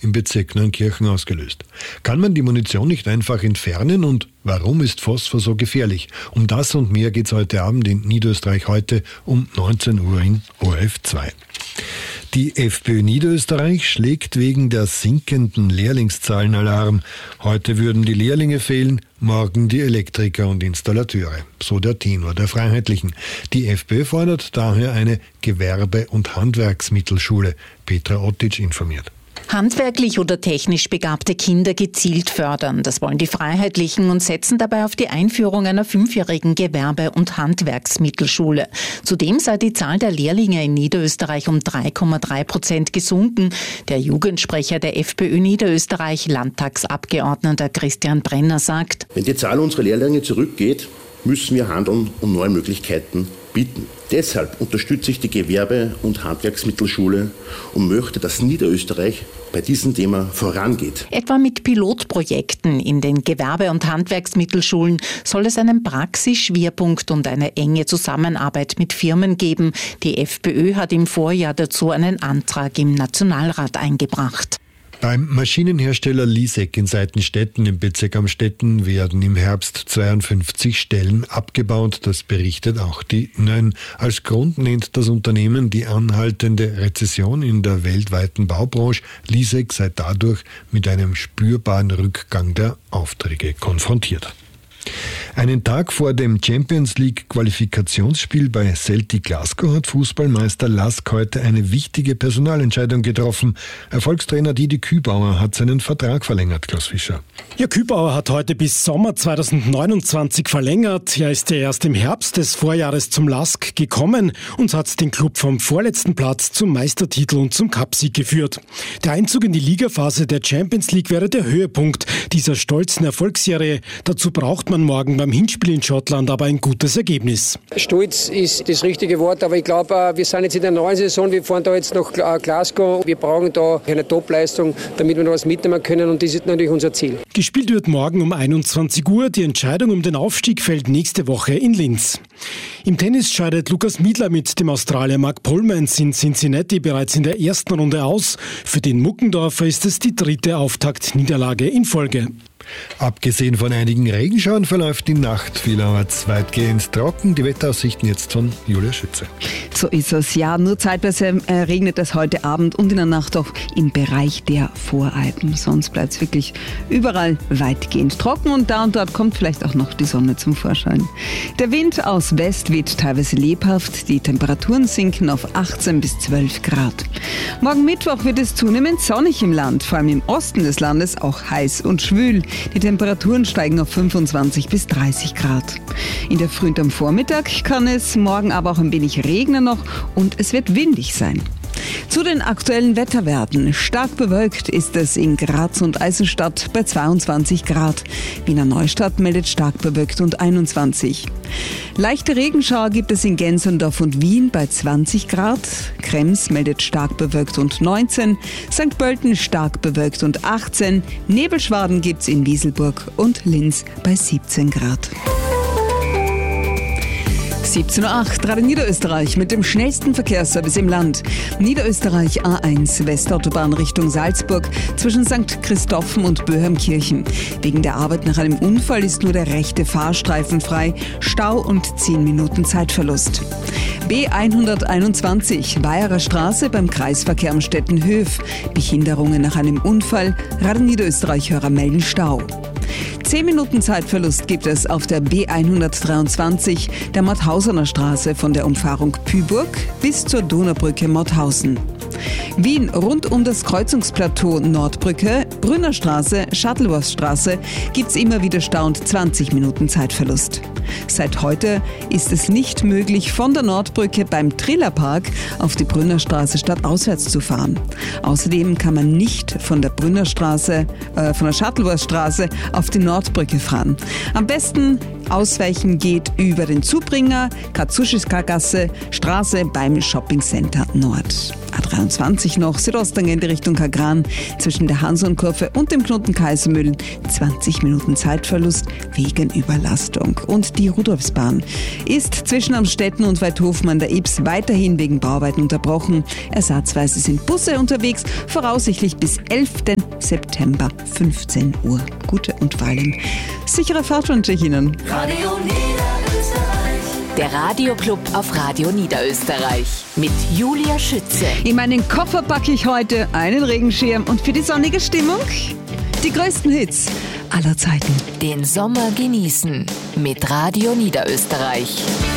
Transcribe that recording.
im Bezirk Neunkirchen ausgelöst. Kann man die Munition nicht einfach entfernen und warum ist Phosphor so gefährlich? Um das und mehr geht es heute Abend in Niederösterreich heute um 19 Uhr in ORF 2. Die FPÖ Niederösterreich schlägt wegen der sinkenden Lehrlingszahlen Alarm. Heute würden die Lehrlinge fehlen, morgen die Elektriker und Installateure. So der Tenor der Freiheitlichen. Die FPÖ fordert daher eine Gewerbe- und Handwerksmittelschule. Petra Ottic informiert. Handwerklich oder technisch begabte Kinder gezielt fördern. Das wollen die Freiheitlichen und setzen dabei auf die Einführung einer 5-jährigen Gewerbe- und Handwerksmittelschule. Zudem sei die Zahl der Lehrlinge in Niederösterreich um 3,3% gesunken. Der Jugendsprecher der FPÖ Niederösterreich, Landtagsabgeordneter Christian Brenner, sagt: Wenn die Zahl unserer Lehrlinge zurückgeht, müssen wir handeln und neue Möglichkeiten bieten. Deshalb unterstütze ich die Gewerbe- und Handwerksmittelschule und möchte, dass Niederösterreich bei diesem Thema vorangeht. Etwa mit Pilotprojekten in den Gewerbe- und Handwerksmittelschulen soll es einen Praxisschwerpunkt und eine enge Zusammenarbeit mit Firmen geben. Die FPÖ hat im Vorjahr dazu einen Antrag im Nationalrat eingebracht. Beim Maschinenhersteller Lisek in Seitenstetten im Bezirk Amstetten werden im Herbst 52 Stellen abgebaut. Das berichtet auch die Neuen. Als Grund nennt das Unternehmen die anhaltende Rezession in der weltweiten Baubranche. Lisek sei dadurch mit einem spürbaren Rückgang der Aufträge konfrontiert. Einen Tag vor dem Champions-League-Qualifikationsspiel bei Celtic Glasgow hat Fußballmeister Lask heute eine wichtige Personalentscheidung getroffen. Erfolgstrainer Didi Kübauer hat seinen Vertrag verlängert, Klaus Fischer. Ja, Kübauer hat heute bis Sommer 2029 verlängert. Er ist ja erst im Herbst des Vorjahres zum Lask gekommen und hat den Klub vom vorletzten Platz zum Meistertitel und zum Cupsieg geführt. Der Einzug in die Ligaphase der Champions League wäre der Höhepunkt dieser stolzen Erfolgsserie. Dazu braucht man morgen beim Hinspiel in Schottland aber ein gutes Ergebnis. Stolz ist das richtige Wort, aber ich glaube, wir sind jetzt in der neuen Saison, wir fahren da jetzt nach Glasgow. Wir brauchen da eine Topleistung, damit wir noch was mitnehmen können und das ist natürlich unser Ziel. Gespielt wird morgen um 21 Uhr. Die Entscheidung um den Aufstieg fällt nächste Woche in Linz. Im Tennis scheidet Lukas Miedler mit dem Australier Mark Polmans in Cincinnati bereits in der ersten Runde aus. Für den Muckendorfer ist es die 3. Auftaktniederlage in Folge. Abgesehen von einigen Regenschauern verläuft die Nacht vielerorts weitgehend trocken. Die Wetteraussichten jetzt von Julia Schütze. So ist es, ja. Nur zeitweise regnet es heute Abend und in der Nacht auch im Bereich der Voralpen. Sonst bleibt es wirklich überall weitgehend trocken und dort kommt vielleicht auch noch die Sonne zum Vorschein. Der Wind aus West weht teilweise lebhaft. Die Temperaturen sinken auf 18 bis 12 Grad. Morgen Mittwoch wird es zunehmend sonnig im Land, vor allem im Osten des Landes auch heiß und schwül. Die Temperaturen steigen auf 25 bis 30 Grad. In der Früh und am Vormittag kann es morgen aber auch ein wenig regnen noch und es wird windig sein. Zu den aktuellen Wetterwerten. Stark bewölkt ist es in Graz und Eisenstadt bei 22 Grad. Wiener Neustadt meldet stark bewölkt und 21. Leichte Regenschauer gibt es in Gensendorf und Wien bei 20 Grad. Krems meldet stark bewölkt und 19. St. Pölten stark bewölkt und 18. Nebelschwaden gibt es in Wieselburg und Linz bei 17 Grad. 17.08 Uhr, Radio Niederösterreich mit dem schnellsten Verkehrsservice im Land. Niederösterreich A1, Westautobahn Richtung Salzburg zwischen St. Christophen und Böhmkirchen. Wegen der Arbeit nach einem Unfall ist nur der rechte Fahrstreifen frei. Stau und 10 Minuten Zeitverlust. B121, Weiherer Straße beim Kreisverkehr Amstetten-Höf. Behinderungen nach einem Unfall. Radio Niederösterreich-Hörer melden Stau. 10 Minuten Zeitverlust gibt es auf der B123, der Mauthausener Straße von der Umfahrung Püburg bis zur Donaubrücke Mauthausen. Wien rund um das Kreuzungsplateau Nordbrücke, Brünnerstraße, Shuttleworthstraße gibt es immer wieder Stau und 20 Minuten Zeitverlust. Seit heute ist es nicht möglich, von der Nordbrücke beim Trillerpark auf die Brünnerstraße stadtauswärts zu fahren. Außerdem kann man nicht von der Brünnerstraße, von der Shuttleworthstraße auf die Nordbrücke fahren. Am besten ausweichen geht über den Zubringer, Katsuschiska-Gasse, Straße beim Shopping Center Nord. A23 noch Südosttangente Richtung Kagran zwischen der Hanson-Kurve und dem Knoten Kaisermühlen 20 Minuten Zeitverlust wegen Überlastung. Und die Rudolfsbahn ist zwischen Amstetten und Weidhofen an der Ybbs weiterhin wegen Bauarbeiten unterbrochen. Ersatzweise sind Busse unterwegs, voraussichtlich bis 11. September 15 Uhr. Gute und vor allem sichere Fahrt wünsche ich Ihnen. Radio Niederösterreich. Der Radioclub auf Radio Niederösterreich mit Julia Schütze. In meinen Koffer packe ich heute einen Regenschirm und für die sonnige Stimmung die größten Hits aller Zeiten. Den Sommer genießen mit Radio Niederösterreich.